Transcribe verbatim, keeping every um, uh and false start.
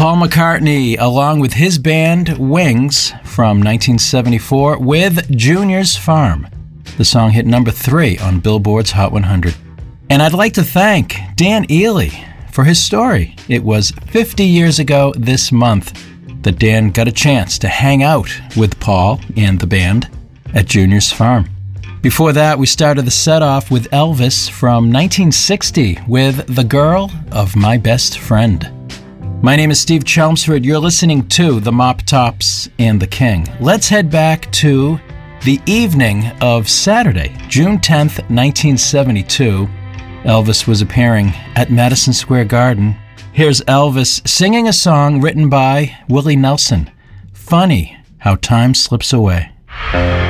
Paul McCartney, along with his band Wings from nineteen seventy-four with Junior's Farm. The song hit number three on Billboard's Hot one hundred. And I'd like to thank Dan Ely for his story. It was fifty years ago this month that Dan got a chance to hang out with Paul and the band at Junior's Farm. Before that, we started the set off with Elvis from nineteen sixty with The Girl of My Best Friend. My name is Steve Chelmsford. You're listening to The Mop Tops and the King. Let's head back to the evening of Saturday, June tenth, nineteen seventy-two. Elvis was appearing at Madison Square Garden. Here's Elvis singing a song written by Willie Nelson. Funny how time slips away.